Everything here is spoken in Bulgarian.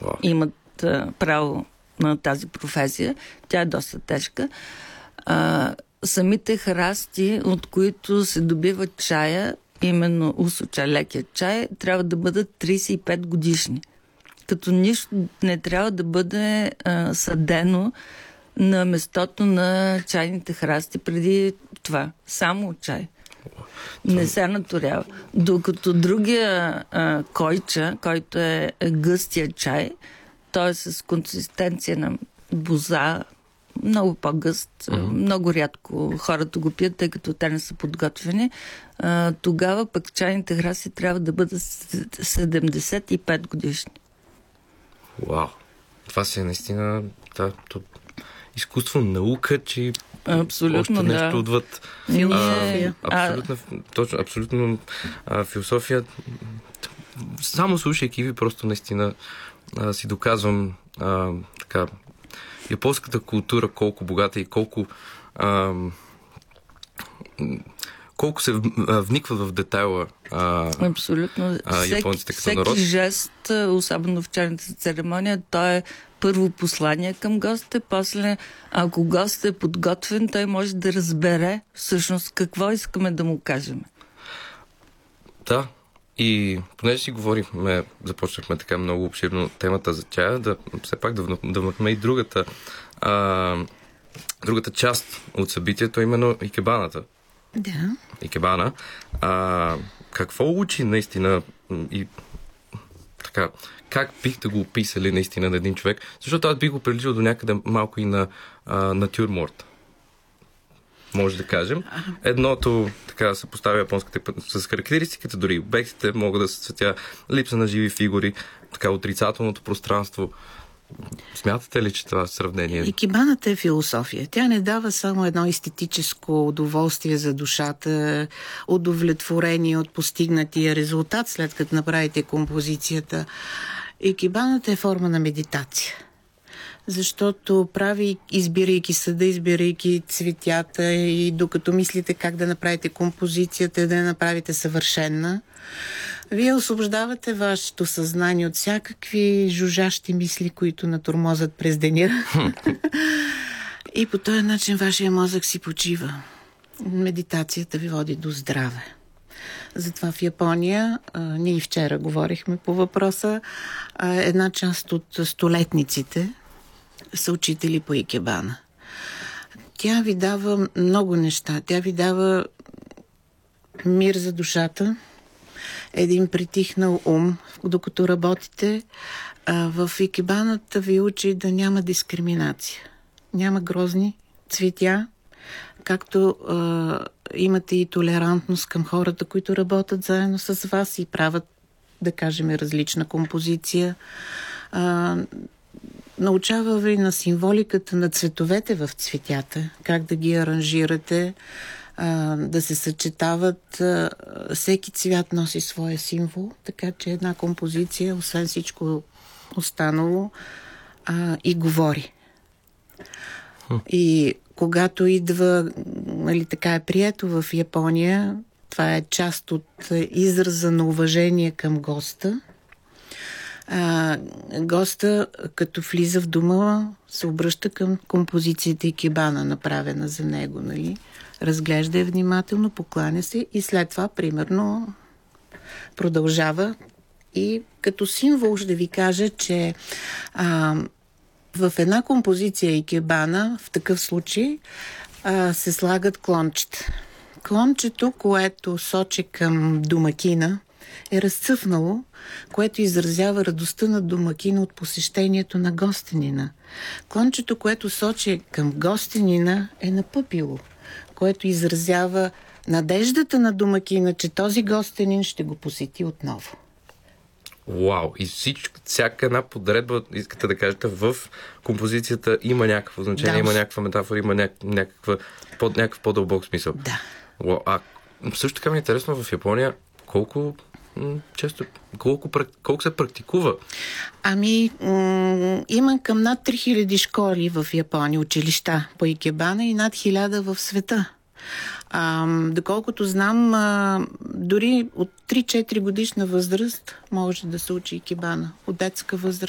имат право на тази професия. Тя е доста тежка. Самите храсти, от които се добива чая, именно усоча, лекия чай, трябва да бъдат 35 годишни. Като нищо не трябва да бъде съдено на местото на чайните храсти преди това. Само чай. Не се наторява. Докато другия койча, който е гъстия чай, той е с консистенция на боза, много по-гъст. Много рядко хората го пият, тъй като те не са подготвени. Тогава пък чайните храсти трябва да бъдат 75 годишни. Вау! Това си е наистина изкуство, наука, че абсолютно, още нещо отвъд. Философия. Абсолютно философия. Само слушайки ви, просто наистина си доказвам така японската култура колко богата и колко се вниква в детайла абсолютно. Японците като народ. Всеки жест, особено в чайната церемония, той е първо послание към гостите, после ако гостът е подготвен, той може да разбере всъщност какво искаме да му кажем. Да. И понеже си говорихме, започнахме така много обширно темата за чая, все пак да вмъкнем и другата част от събитието, именно икебаната. Да. Икебана. Какво учи наистина и така, как бихте го описали наистина на един човек? Защото аз бих го приличал до някъде малко и на натюрморт. Може да кажем. Едното така се поставя японските с характеристиката, дори обектите могат да се светя липса на живи фигури, така отрицателното пространство. Смятате ли, че това сравнение? Икебаната е философия. Тя не дава само едно естетическо удоволствие за душата, удовлетворение от постигнатия резултат, след като направите композицията. Икебаната е форма на медитация. Защото избирайки съда, избирайки цветята и докато мислите как да направите композицията, да я направите съвършенна, вие освобождавате вашето съзнание от всякакви жужжащи мисли, които натормозят през деня. И по този начин вашия мозък си почива. Медитацията ви води до здраве. Затова в Япония, ние и вчера говорихме по въпроса, една част от столетниците са учители по икебана. Тя ви дава много неща. Тя ви дава мир за душата, един притихнал ум, докато работите. В икебаната ви учи да няма дискриминация. Няма грозни цветя, както имате и толерантност към хората, които работят заедно с вас и правят, да кажем, различна композиция. Научава ви на символиката на цветовете в цветята, как да ги аранжирате, да се съчетават. Всеки цвят носи своя символ, така че една композиция, освен всичко останало, и говори. И когато идва, нали, така е прието в Япония, това е част от израза на уважение към госта. Госта, като влиза в дома, се обръща към композицията икебана, направена за него, нали? Разглежда я внимателно, покланя се и след това, примерно, продължава. И като символ ще ви кажа, че в една композиция икебана, в такъв случай, се слагат клончета. Клончето, което сочи към домакина, е разцъфнало, което изразява радостта на домакина от посещението на гостенина. Клончето, което сочи към гостенина, е напъпило, което изразява надеждата на домакина, че този гостенин ще го посети отново. Вау! И всяка една подредба, искате да кажете, в композицията има някакво значение, има някаква метафора, има някакъв по-дълбок смисъл. Да. Вау. Също така ми е интересно в Япония колко се практикува? Има към над 3000 школи в Япония, училища по икебана и над 1000 в света. Доколкото знам, дори от 3-4 годишна възраст може да се учи икебана. От детска възраст.